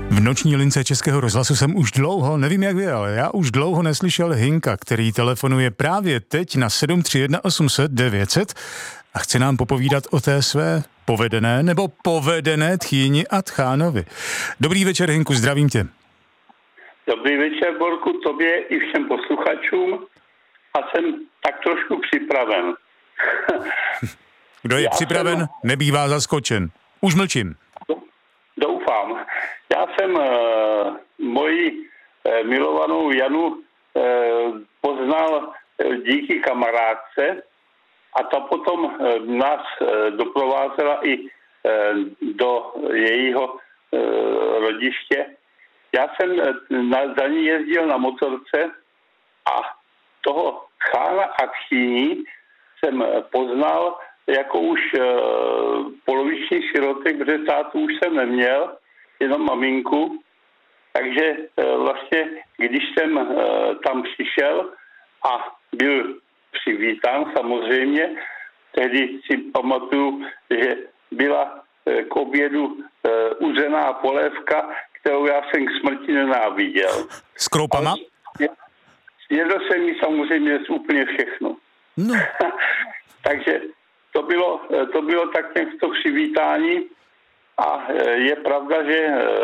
V noční lince Českého rozhlasu jsem už dlouho, nevím jak vy, ale já už dlouho neslyšel Hinka, který telefonuje právě teď na 731 800 900 a chce nám popovídat o té své povedené tchýni a tchánovi. Dobrý večer, Hinku, zdravím tě. Dobrý večer, Borku, tobě i všem posluchačům a jsem tak trošku připraven. Kdo je připraven, nebývá zaskočen. Už mlčím. Doufám. Já jsem moji milovanou Janu poznal díky kamarádce a ta potom nás doprovázela i do jejího rodiště. Já jsem za ní jezdil na motorce a toho chána a tchýni jsem poznal jako už poloviční sirotek, protože tátu už jsem neměl, jenom maminku. Takže vlastně, když jsem tam přišel a byl přivítán samozřejmě, tehdy si pamatuju, že byla k obědu uzená polévka, kterou já jsem k smrti nenáviděl. S kroupama? Snědl jsem mi samozřejmě úplně všechno. No. Takže to bylo tak nějak to přivítání a je pravda, že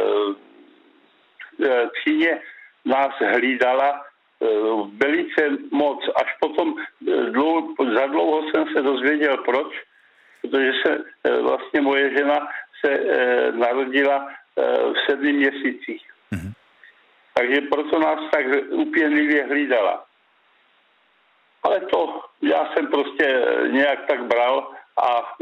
tchýně nás hlídala velice moc. Až potom za dlouho jsem se dozvěděl proč, protože se vlastně moje žena se narodila v 7 měsících. Mm-hmm. Takže proto nás tak úpěnlivě hlídala. Ale to já jsem prostě nějak tak bral a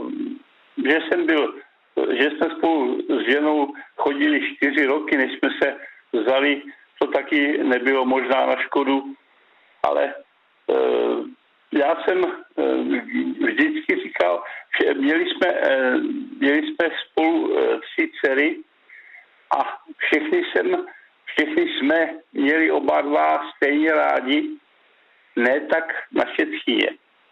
že jsme spolu s ženou chodili 4 roky, než jsme se vzali, to taky nebylo možná na škodu, ale já jsem vždycky říkal, že měli jsme spolu 3 dcery a všechny jsme měli oba dva stejně rádi, ne tak naše tchýně.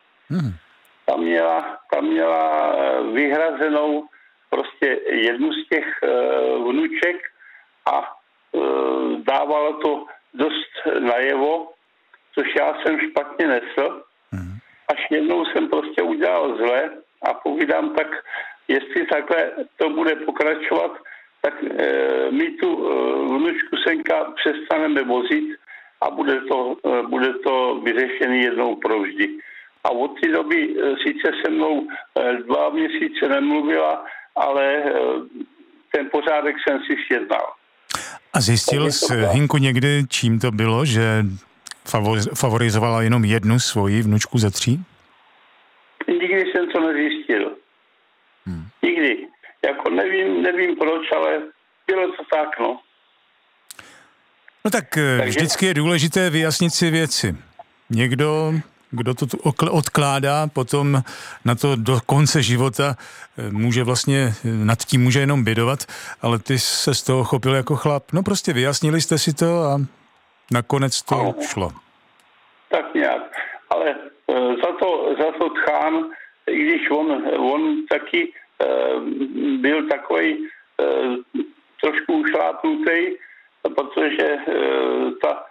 Ta měla vyhrazenou prostě jednu z těch vnuček a dávala to dost najevo, což já jsem špatně nesl. Až jednou jsem prostě udělal zle a povídám, tak jestli takhle to bude pokračovat, tak my tu vnučku senka přestaneme vozit a bude to vyřešený jednou provždy. A od té doby sice se mnou 2 měsíce nemluvila, ale ten pořádek jsem si sjednal. A zjistil jsi, Hinku, někdy, čím to bylo, že favorizovala jenom jednu svoji vnučku ze 3? Nikdy jsem to nezjistil. Nikdy. Jako nevím proč, ale bylo to tak, no. No tak vždycky je důležité vyjasnit si věci. Někdo, kdo to odkládá potom na to do konce života, může vlastně, nad tím může jenom bědovat, ale ty se z toho chopil jako chlap. No prostě vyjasnili jste si to a nakonec to šlo. Tak nějak. Ale za to tchán, i když on taky byl takový trošku ušlápnutý, protože ta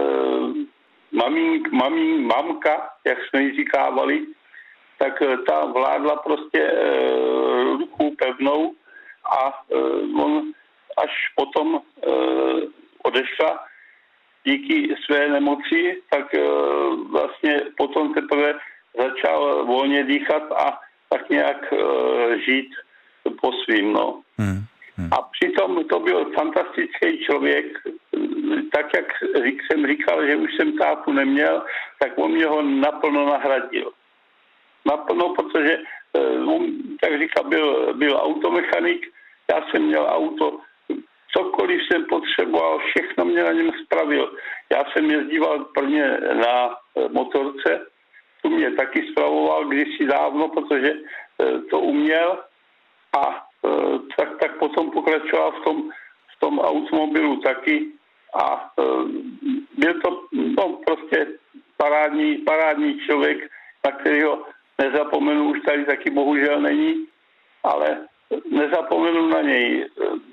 mamka, jak jsme ji říkávali, tak ta vládla prostě rukou pevnou a on až potom odešla díky své nemoci, tak vlastně potom teprve začal volně dýchat a tak nějak žít po svým, no. A přitom to byl fantastický člověk, tak jak jsem říkal, že už jsem tátu neměl, tak on mě ho naplno nahradil. Naplno, protože on, tak říkal, byl automechanik, já jsem měl auto, cokoliv jsem potřeboval, všechno mě na něm spravil. Já jsem jezdíval prvně na motorce, tu mě taky spravoval kdysi dávno, protože to uměl a tak potom pokračoval v tom automobilu taky a byl to prostě parádní člověk, na kterého nezapomenu, už tady taky bohužel není, ale nezapomenu na něj.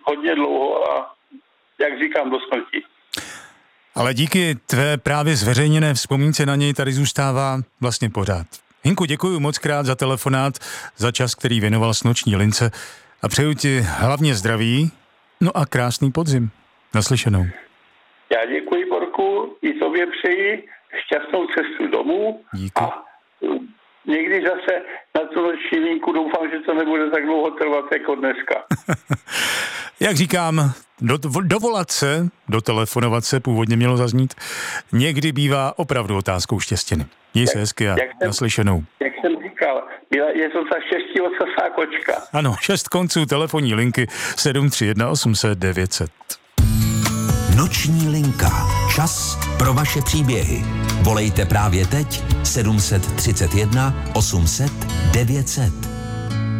hodně dlouho a jak říkám, do smrti. Ale díky tvé právě zveřejněné vzpomínce na něj tady zůstává vlastně pořád. Hinku, děkuji moc krát za telefonát, za čas, který věnoval s Noční lince a přeju ti hlavně zdraví, no a krásný podzim. Naslyšenou. Já děkuji, Borku, i tobě přeji šťastnou cestu domů. Díky. A někdy zase na tu Noční linku doufám, že to nebude tak dlouho trvat jako dneska. Jak říkám, dovolat se, dotelefonovat se původně mělo zaznít, někdy bývá opravdu otázkou štěstěny. Měj se hezky a naslyšenou. Jak jsem říkal, je to ta štěstí odsasá kočka. Ano, 6 konců telefonní linky 731 800 900. Noční linka. Čas pro vaše příběhy. Volejte právě teď 731 800 900.